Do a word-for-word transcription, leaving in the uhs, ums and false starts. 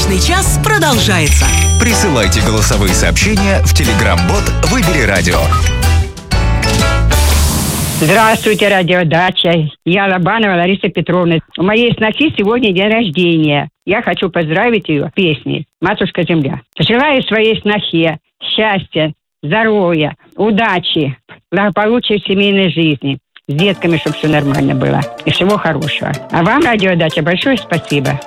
Брачный час продолжается. Присылайте голосовые сообщения в Telegram-бот «Выбери радио». Здравствуйте, радиодача. Я Лобанова Лариса Петровна. У моей снохи сегодня день рождения. Я хочу поздравить ее песней «Матушка Земля». Желаю своей снохе счастья, здоровья, удачи, благополучия в семейной жизни. С детками, чтобы все нормально было. И всего хорошего. А вам, радиодача, большое спасибо.